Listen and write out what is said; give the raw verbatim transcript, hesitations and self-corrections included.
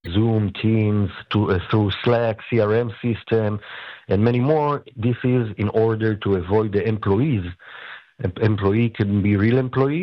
Zoom, Teams, to, uh, through Slack, C R M system, and many more. This is in order to avoid the employees. Em- Employee can be real employee